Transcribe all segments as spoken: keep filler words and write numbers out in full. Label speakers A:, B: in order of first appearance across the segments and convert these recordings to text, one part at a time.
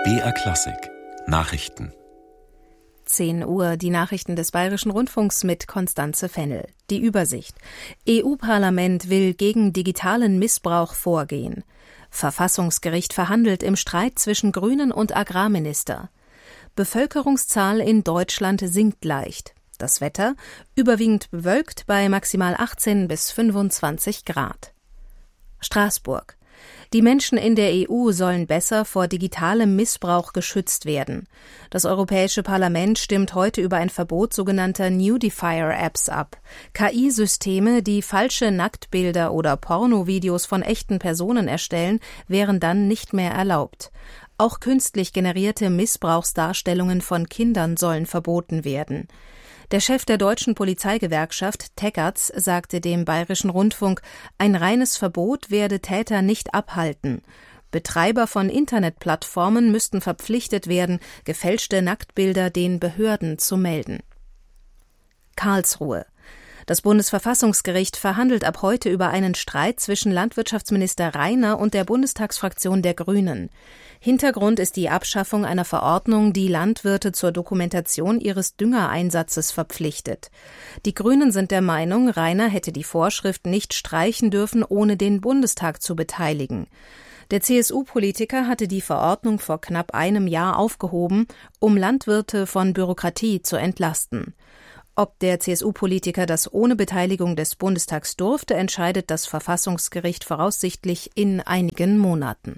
A: B R Klassik Nachrichten.
B: zehn Uhr, die Nachrichten des Bayerischen Rundfunks mit Constanze Fennel. Die Übersicht. E U-Parlament will gegen digitalen Missbrauch vorgehen. Verfassungsgericht verhandelt im Streit zwischen Grünen und Agrarminister. Bevölkerungszahl in Deutschland sinkt leicht. Das Wetter überwiegend bewölkt bei maximal achtzehn bis fünfundzwanzig Grad. Straßburg. Die Menschen in der E U sollen besser vor digitalem Missbrauch geschützt werden. Das Europäische Parlament stimmt heute über ein Verbot sogenannter Nudifier-Apps ab. K I-Systeme, die falsche Nacktbilder oder Pornovideos von echten Personen erstellen, wären dann nicht mehr erlaubt. Auch künstlich generierte Missbrauchsdarstellungen von Kindern sollen verboten werden. Der Chef der deutschen Polizeigewerkschaft, Teckertz, sagte dem Bayerischen Rundfunk, ein reines Verbot werde Täter nicht abhalten. Betreiber von Internetplattformen müssten verpflichtet werden, gefälschte Nacktbilder den Behörden zu melden. Karlsruhe. Das Bundesverfassungsgericht verhandelt ab heute über einen Streit zwischen Landwirtschaftsminister Rainer und der Bundestagsfraktion der Grünen. Hintergrund ist die Abschaffung einer Verordnung, die Landwirte zur Dokumentation ihres Düngereinsatzes verpflichtet. Die Grünen sind der Meinung, Rainer hätte die Vorschrift nicht streichen dürfen, ohne den Bundestag zu beteiligen. Der C S U-Politiker hatte die Verordnung vor knapp einem Jahr aufgehoben, um Landwirte von Bürokratie zu entlasten. Ob der C S U-Politiker das ohne Beteiligung des Bundestags durfte, entscheidet das Verfassungsgericht voraussichtlich in einigen Monaten.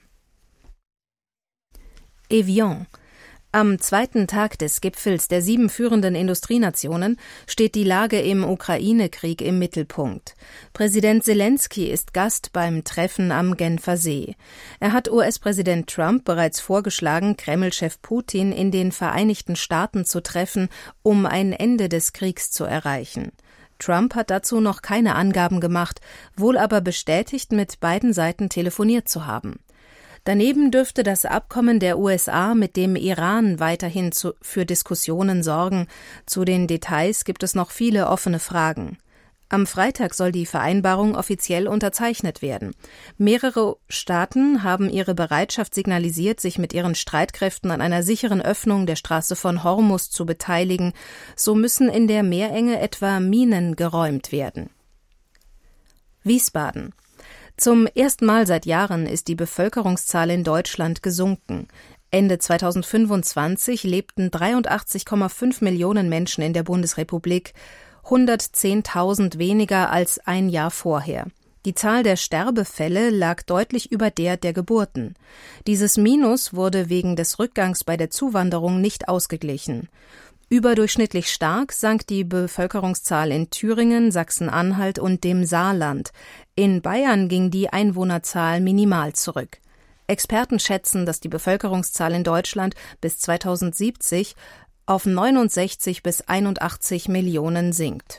B: Evian. Am zweiten Tag des Gipfels der sieben führenden Industrienationen steht die Lage im Ukraine-Krieg im Mittelpunkt. Präsident Selenskyj ist Gast beim Treffen am Genfer See. Er hat U S-Präsident Trump bereits vorgeschlagen, Kreml-Chef Putin in den Vereinigten Staaten zu treffen, um ein Ende des Kriegs zu erreichen. Trump hat dazu noch keine Angaben gemacht, wohl aber bestätigt, mit beiden Seiten telefoniert zu haben. Daneben dürfte das Abkommen der U S A mit dem Iran weiterhin zu, für Diskussionen sorgen. Zu den Details gibt es noch viele offene Fragen. Am Freitag soll die Vereinbarung offiziell unterzeichnet werden. Mehrere Staaten haben ihre Bereitschaft signalisiert, sich mit ihren Streitkräften an einer sicheren Öffnung der Straße von Hormuz zu beteiligen. So müssen in der Meerenge etwa Minen geräumt werden. Wiesbaden. Zum ersten Mal seit Jahren ist die Bevölkerungszahl in Deutschland gesunken. Ende zweitausendfünfundzwanzig lebten dreiundachtzig Komma fünf Millionen Menschen in der Bundesrepublik, hundertzehntausend weniger als ein Jahr vorher. Die Zahl der Sterbefälle lag deutlich über der der Geburten. Dieses Minus wurde wegen des Rückgangs bei der Zuwanderung nicht ausgeglichen. Überdurchschnittlich stark sank die Bevölkerungszahl in Thüringen, Sachsen-Anhalt und dem Saarland. In Bayern ging die Einwohnerzahl minimal zurück. Experten schätzen, dass die Bevölkerungszahl in Deutschland bis zweitausendsiebzig auf neunundsechzig bis einundachtzig Millionen sinkt.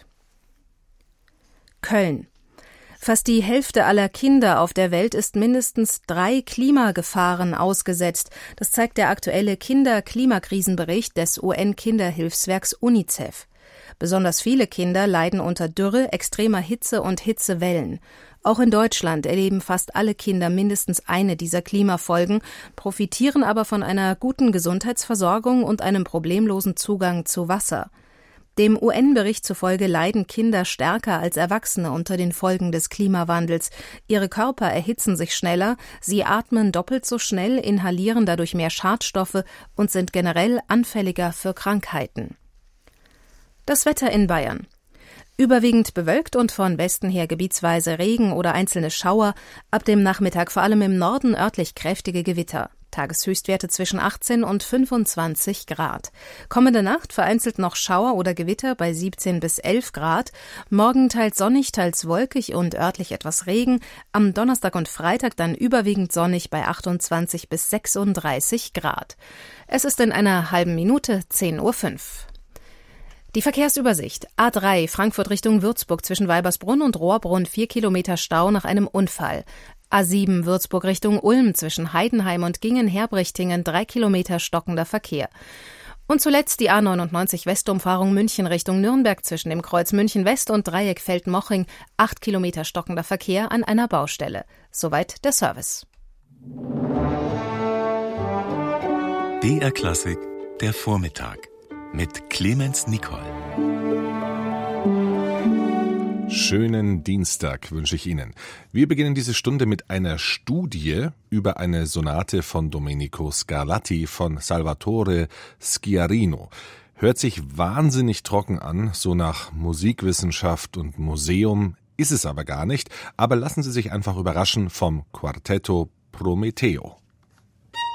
B: Köln. Fast die Hälfte aller Kinder auf der Welt ist mindestens drei Klimagefahren ausgesetzt. Das zeigt der aktuelle Kinder-Klimakrisenbericht des U N-Kinderhilfswerks UNICEF. Besonders viele Kinder leiden unter Dürre, extremer Hitze und Hitzewellen. Auch in Deutschland erleben fast alle Kinder mindestens eine dieser Klimafolgen, profitieren aber von einer guten Gesundheitsversorgung und einem problemlosen Zugang zu Wasser. Dem U N-Bericht zufolge leiden Kinder stärker als Erwachsene unter den Folgen des Klimawandels. Ihre Körper erhitzen sich schneller, sie atmen doppelt so schnell, inhalieren dadurch mehr Schadstoffe und sind generell anfälliger für Krankheiten. Das Wetter in Bayern. Überwiegend bewölkt und von Westen her gebietsweise Regen oder einzelne Schauer, ab dem Nachmittag vor allem im Norden örtlich kräftige Gewitter. Tageshöchstwerte zwischen achtzehn und fünfundzwanzig Grad. Kommende Nacht vereinzelt noch Schauer oder Gewitter bei siebzehn bis elf Grad. Morgen teils sonnig, teils wolkig und örtlich etwas Regen. Am Donnerstag und Freitag dann überwiegend sonnig bei achtundzwanzig bis sechsunddreißig Grad. Es ist in einer halben Minute zehn Uhr fünf. Die Verkehrsübersicht. A drei Frankfurt Richtung Würzburg zwischen Weibersbrunn und Rohrbrunn vier Kilometer Stau nach einem Unfall. A sieben Würzburg Richtung Ulm zwischen Heidenheim und Gingen-Herbrichtingen drei Kilometer stockender Verkehr. Und zuletzt die A neunundneunzig Westumfahrung München Richtung Nürnberg zwischen dem Kreuz München West und Dreieck Feldmoching acht Kilometer stockender Verkehr an einer Baustelle. Soweit der Service.
A: B R Klassik, der Vormittag mit Clemens Nicol.
C: Schönen Dienstag wünsche ich Ihnen. Wir beginnen diese Stunde mit einer Studie über eine Sonate von Domenico Scarlatti von Salvatore Schiarino. Hört sich wahnsinnig trocken an, so nach Musikwissenschaft und Museum, ist es aber gar nicht. Aber lassen Sie sich einfach überraschen vom Quartetto Prometeo.